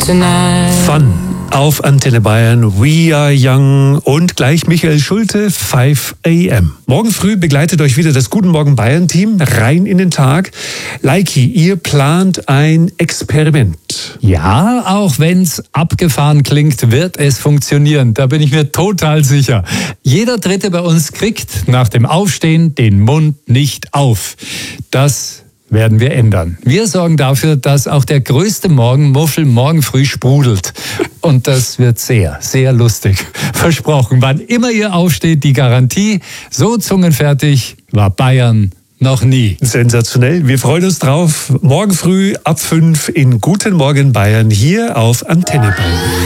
tonight. Fun auf Antenne Bayern, We Are Young und gleich Michael Schulte, 5 AM. Morgen früh begleitet euch wieder das Guten Morgen Bayern Team rein in den Tag. Leiki, ihr plant ein Experiment. Ja, auch wenn's abgefahren klingt, wird es funktionieren. Da bin ich mir total sicher. Jeder Dritte bei uns kriegt nach dem Aufstehen den Mund nicht auf. Das werden wir ändern. Wir sorgen dafür, dass auch der größte Morgenmuffel morgen früh sprudelt. Und das wird sehr, sehr lustig. Versprochen, wann immer ihr aufsteht, die Garantie, so zungenfertig war Bayern noch nie. Sensationell. Wir freuen uns drauf. Morgen früh ab 5 in Guten Morgen Bayern hier auf Antenne Bayern.